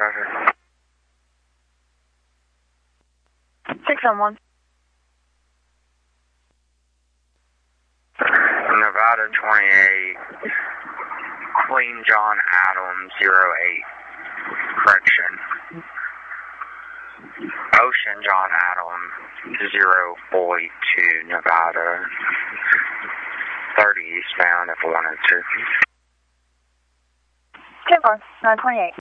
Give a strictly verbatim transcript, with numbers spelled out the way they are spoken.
Roger. six on one. Nevada twenty-eight, Queen John Adams, zero eight, correction. Ocean John Adams, zero forty-two, Nevada, thirty eastbound if I wanted to. ten four, nine twenty-eight.